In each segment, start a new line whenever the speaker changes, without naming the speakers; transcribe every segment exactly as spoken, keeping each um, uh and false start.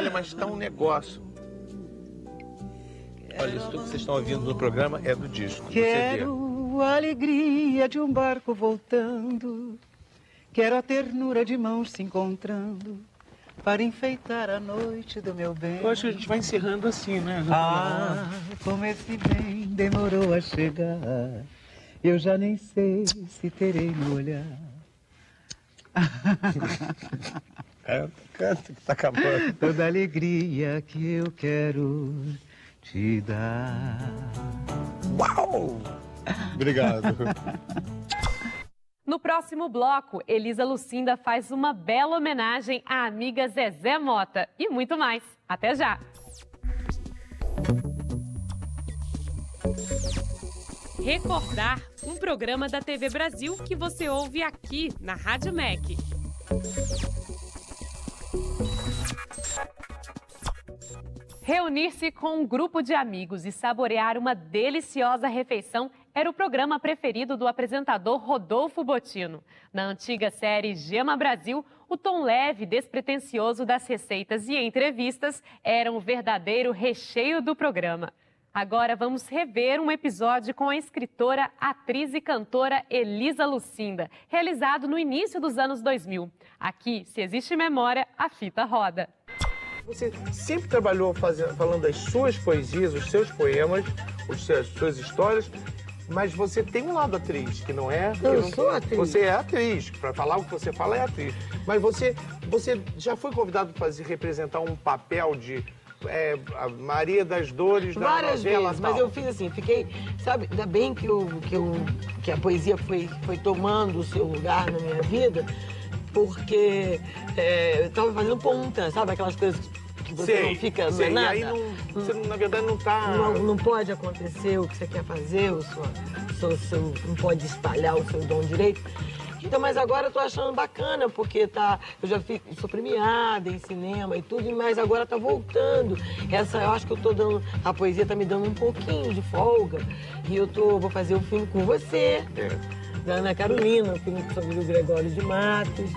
brincadeira, mas tá um negócio. Olha, isso tudo que vocês estão ouvindo no programa é do disco, do
Quero
C D.
a alegria de um barco voltando, quero a ternura de mãos se encontrando, para enfeitar a noite do meu bem.
Eu acho que a gente vai encerrando assim, né?
Ah, como esse bem demorou a chegar, eu já nem sei se terei no olhar.
É, canta que tá acabando.
Toda alegria que eu quero te dar.
Uau! Obrigado.
No próximo bloco, Elisa Lucinda faz uma bela homenagem à amiga Zezé Mota e muito mais. Até já! Recordar, um programa da T V Brasil que você ouve aqui na Rádio M E C. Reunir-se com um grupo de amigos e saborear uma deliciosa refeição era o programa preferido do apresentador Rodolfo Botino. Na antiga série Gema Brasil, o tom leve e despretensioso das receitas e entrevistas eram o verdadeiro recheio do programa. Agora vamos rever um episódio com a escritora, atriz e cantora Elisa Lucinda, realizado no início dos anos dois mil. Aqui, se existe memória, a fita roda.
Você sempre trabalhou fazendo, falando das suas poesias, os seus poemas, os seus, as suas histórias, mas você tem um lado atriz, que não é...
Eu
não,
sou atriz.
Você é atriz, para falar o que você fala é atriz. Mas você, você já foi convidado para fazer, representar um papel de é, a Maria das Dores da
Várias
novela
vezes,
tal.
mas eu fiz assim, fiquei... Sabe, ainda bem que, eu, que, eu, que a poesia foi, foi tomando o seu lugar na minha vida, porque é, eu estava fazendo ponta, sabe? Aquelas coisas que você
sei,
não fica
sei.
não é nada.
E aí, não, você, na verdade, não está...
Não, não pode acontecer o que você quer fazer, o seu, seu, seu, não pode espalhar o seu dom direito. Então, mas agora eu tô achando bacana, porque tá, eu já fico, sou premiada em cinema e tudo, mas agora tá voltando. Essa, eu acho que eu tô dando, a poesia tá me dando um pouquinho de folga. E eu tô, vou fazer um filme com você,
É.
da Ana Carolina, um filme sobre o Gregório de Matos.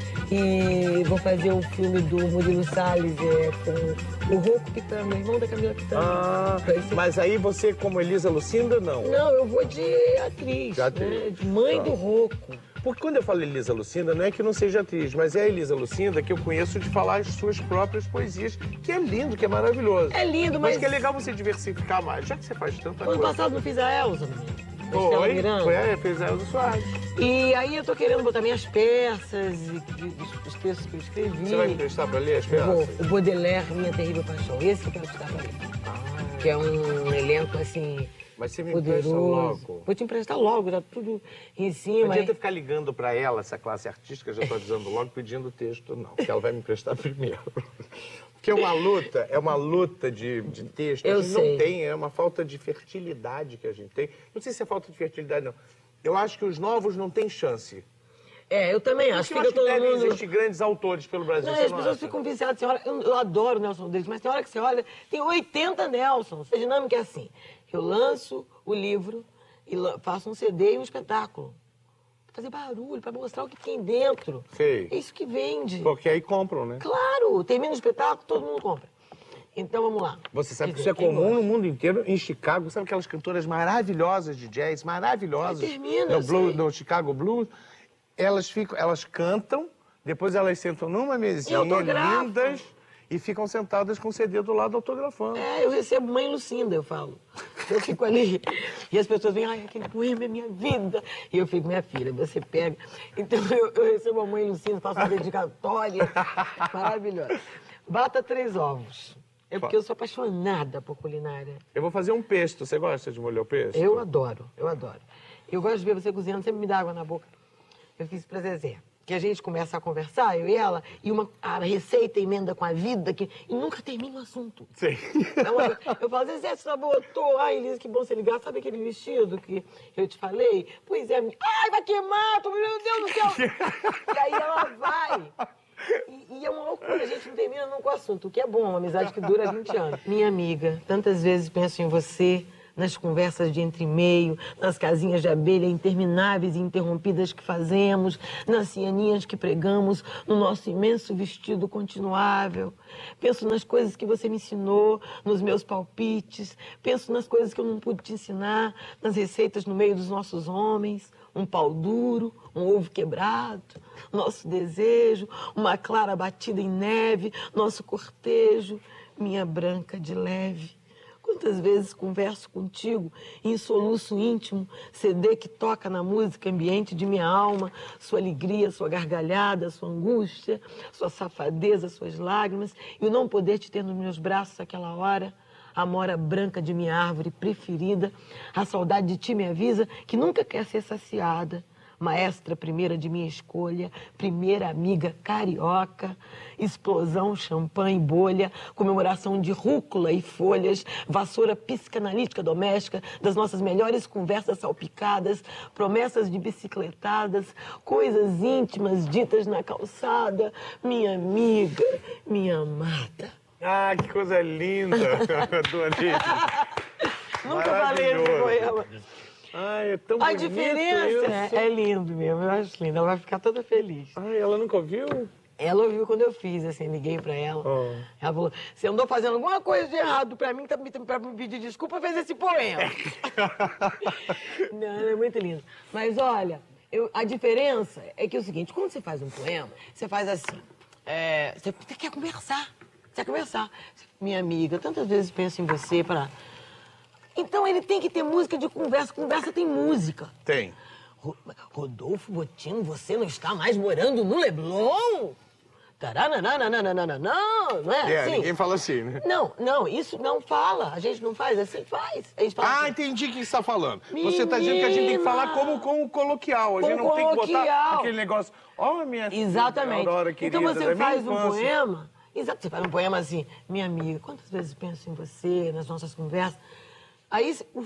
E vou fazer um filme do Murilo Salles é, com o Rocco Pitanga, irmão da Camila Pitanga.
Ah, mas aí você, como Elisa Lucinda, não?
Não, eu vou de atriz,
De atriz.
né? De mãe
Tá.
do Rocco.
Porque quando eu falo Elisa Lucinda, não é que não seja atriz, mas é a Elisa Lucinda que eu conheço de falar as suas próprias poesias, que é lindo, que é maravilhoso.
É lindo,
Mas
mas...
que é legal você diversificar mais, já que você faz tanta
Ano
coisa.
passado não fiz a Elza, menina. Estela
Foi,
Miranda.
foi, é, fez a Elza Soares.
E aí eu tô querendo botar minhas peças, e, e os, os textos que eu escrevi.
Você vai me emprestar pra ler as peças?
Vou. O Baudelaire, Minha Terrível Paixão. Esse que eu quero estar pra ler.
Ah,
Que é um elenco, assim,
mas você me empresta
poderoso.
logo.
Vou te emprestar logo, tá tudo em
Não
cima.
adianta ficar ligando pra ela, essa classe artística, já tô avisando logo, pedindo o texto, não. Porque ela vai me emprestar primeiro. Porque é uma luta, é uma luta de, de texto.
Eu
a gente
sei.
não tem, é uma falta de fertilidade que a gente tem. Não sei se é falta de fertilidade, não. Eu acho que os novos não têm chance.
É, eu também acho.
Porque eu
Fica
acho que
todo
devem
mundo...
existir grandes autores pelo Brasil.
Não,
você
as
não
pessoas
acha?
ficam viciadas. Você olha, eu, eu adoro o Nelson Rodrigues, mas tem hora que você olha, tem oitenta Nelsons. A dinâmica é assim, eu lanço o livro e lan- faço um C D e um espetáculo. Pra fazer barulho, pra mostrar o que tem dentro.
Sei.
É isso que vende.
Porque aí compram, né?
Claro, termina o espetáculo, todo mundo compra. Então, vamos lá.
Você sabe
Quer
que isso é
dizer, quem
comum
gosta?
no mundo inteiro. Em Chicago, sabe aquelas cantoras maravilhosas de jazz, maravilhosas?
Aí termina,
no,
eu
blues,
sei.
no Chicago Blues. Elas, ficam, elas cantam, depois elas sentam numa mesinha
autografam.
lindas e ficam sentadas com o C D do lado autografando.
É, eu recebo Mãe Lucinda, eu falo. Eu fico ali e as pessoas vêm, ai, aquele poema é minha vida. E eu fico, minha filha, você pega. Então eu, eu recebo a Mãe Lucinda, faço uma dedicatória maravilhosa. Bata três ovos. É porque eu sou apaixonada por culinária.
Eu vou fazer um pesto. Você gosta de molhar o pesto?
Eu adoro, eu adoro. Eu gosto de ver você cozinhando, sempre me dá água na boca. Eu fiz pra Zezé. Que a gente começa a conversar, eu e ela, e uma, a receita emenda com a vida, que, e nunca termina o assunto.
Sim.
É uma- eu falo, Zezé, você sabotou. Ai, Elisa, que bom você ligar. Sabe aquele vestido que eu te falei? Pois é. Ai, vai queimar, tô- meu Deus do céu. E aí ela vai. E, e é uma loucura, a gente não termina nunca o assunto, o que é bom, uma amizade que dura vinte anos. Minha amiga, tantas vezes penso em você, nas conversas de entre e meio, nas casinhas de abelha intermináveis e interrompidas que fazemos, nas cianinhas que pregamos, no nosso imenso vestido continuável. Penso nas coisas que você me ensinou, nos meus palpites. Penso nas coisas que eu não pude te ensinar, nas receitas no meio dos nossos homens. Um pau duro, um ovo quebrado, nosso desejo, uma clara batida em neve, nosso cortejo, minha branca de leve. Quantas vezes converso contigo em soluço íntimo, C D que toca na música ambiente de minha alma, sua alegria, sua gargalhada, sua angústia, sua safadeza, suas lágrimas, e o não poder te ter nos meus braços aquela hora. A mora branca de minha árvore preferida, a saudade de ti me avisa que nunca quer ser saciada. Maestra primeira de minha escolha, primeira amiga carioca, explosão, champanhe, bolha, comemoração de rúcula e folhas, vassoura psicanalítica doméstica, das nossas melhores conversas salpicadas, promessas de bicicletadas, coisas íntimas ditas na calçada, minha amiga, minha amada.
Ah, que coisa linda, Adorei.
Nunca falei esse poema.
Ai, é tão
A
bonito
diferença
isso.
é lindo mesmo, eu acho lindo. Ela vai ficar toda feliz.
Ai, ela nunca ouviu?
Ela ouviu quando eu fiz, assim, liguei pra ela.
Oh.
Ela falou, você andou fazendo alguma coisa de errado pra mim, tá, pra me pedir desculpa, fez esse poema. Não, ela é muito linda. Mas olha, eu, a diferença é que é o seguinte, quando você faz um poema, você faz assim, é, você quer conversar. Você quer conversar. Minha amiga, tantas vezes penso em você para... Então ele tem que ter música de conversa. Conversa tem música.
Tem.
Ro- Rodolfo Botino, você não está mais morando no Leblon? Tarananananananana, não é
É,
assim?
ninguém fala assim, né?
Não, não, isso não fala. A gente não faz, assim faz. A gente fala
Ah,
assim,
entendi o que você está falando. Você está dizendo que a gente tem que falar como, como coloquial. A gente
Como
não tem que botar
coloquial.
aquele negócio... Ó, minha
Exatamente.
filha, Aurora querida,
Então
da
você
minha
faz um
infância.
poema, exato, você faz um poema assim, minha amiga, quantas vezes penso em você, nas nossas conversas. Aí, o,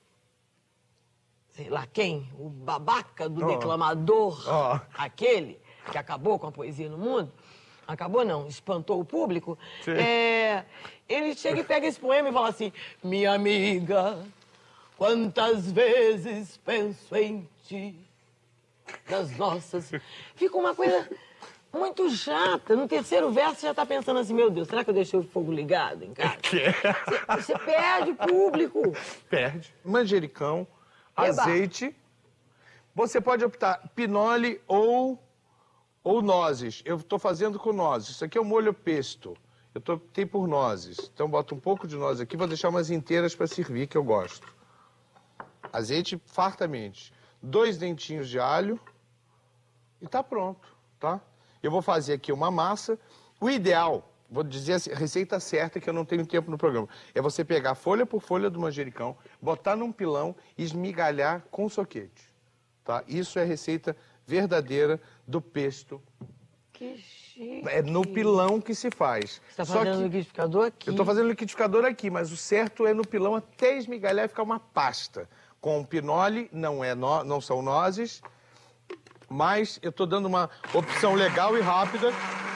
sei lá quem, o babaca do
Oh.
declamador,
Oh.
aquele que acabou com a poesia no mundo, acabou não, espantou o público,
Sim.
é, ele chega e pega esse poema e fala assim, minha amiga, quantas vezes penso em ti, das nossas... Fica uma coisa muito chata. No terceiro verso você já tá pensando assim, meu Deus, será que eu deixei o fogo ligado em casa? Você, você perde público.
Perde. Manjericão,
Eba.
azeite. Você pode optar pinole ou, ou nozes. Eu estou fazendo com nozes. Isso aqui é o molho pesto. Eu tô, optei por nozes. Então boto um pouco de nozes aqui. Vou deixar umas inteiras para servir, que eu gosto. Azeite fartamente. Dois dentinhos de alho. E tá pronto, tá? Eu vou fazer aqui uma massa. O ideal, vou dizer a receita certa, que eu não tenho tempo no programa, é você pegar folha por folha do manjericão, botar num pilão e esmigalhar com soquete, tá? Isso é a receita verdadeira do pesto.
Que chique.
É no pilão que se faz.
Você tá
Só
fazendo
que
liquidificador aqui.
eu tô fazendo liquidificador aqui, mas o certo é no pilão até esmigalhar e ficar uma pasta. Com pinole, não, é no, não são nozes, mas eu tô dando uma opção legal e rápida.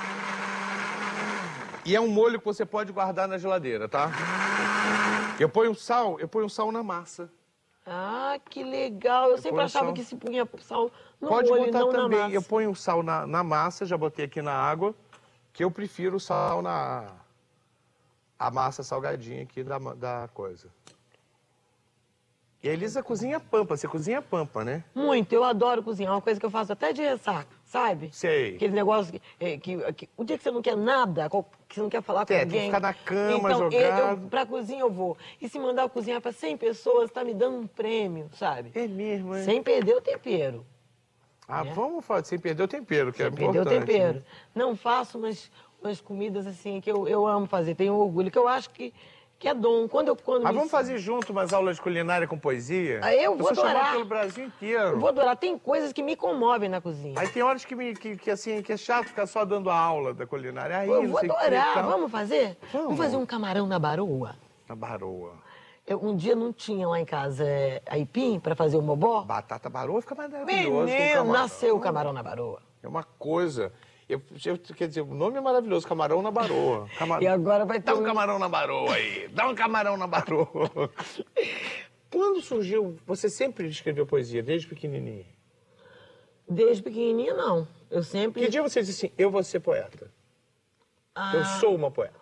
E é um molho que você pode guardar na geladeira, tá? Eu ponho sal, eu ponho sal na massa.
Ah, que legal. Eu, sempre
ponho
achava
sal.
que se punha sal no
Pode
molho,
botar
não na
também.
massa.
Eu ponho sal na, na massa, já botei aqui na água, que eu prefiro o sal na... a massa salgadinha aqui da, da coisa. E a Elisa cozinha pampa. Você cozinha pampa, né?
Muito, eu adoro cozinhar, uma coisa que eu faço até de ressaca, sabe?
Sei.
Aquele negócio que, é, que, que o dia que você não quer nada, qual- que você não quer falar com
É, tem
alguém...
que ficar na cama,
então, eu,
jogado.
eu, pra cozinha eu vou. E se mandar eu cozinhar pra cem pessoas, tá me dando um prêmio, sabe?
É mesmo, é?
Sem perder o tempero.
Ah,
né?
vamos falar sem perder o tempero, que é
Sem perder
importante.
o tempero.
né?
Não faço umas, umas comidas assim que eu, eu amo fazer, tenho orgulho, que eu acho que, que é dom. Quando eu, quando
Mas
me
vamos fazer junto umas aulas de culinária com poesia?
Ah, eu vou
sou chamado
adorar.
pelo Brasil inteiro.
Eu vou adorar. Tem coisas que me comovem na cozinha.
Aí tem horas que, me, que, que, assim, que é chato ficar só dando a aula da culinária. Aí,
eu
não
vou
sei o que
adorar.
e tal.
Vamos fazer?
Vamos.
fazer um camarão na baroa.
Na baroa.
Eu, um dia não tinha lá em casa é, aipim para fazer o mobó.
Batata baroa fica maravilhoso com
Menino,
camarão.
nasceu o camarão na baroa.
É uma coisa... Eu, eu- quer dizer, o nome é maravilhoso, camarão na baroa. Camar...
E agora vai ter
Dá um
um-
camarão na baroa aí, dá um camarão na baroa. quando surgiu... Você sempre escreveu poesia, desde pequenininha?
Desde pequenininha, não. Eu sempre...
Que dia você disse assim, eu vou ser poeta?
Ah,
Eu sou uma poeta.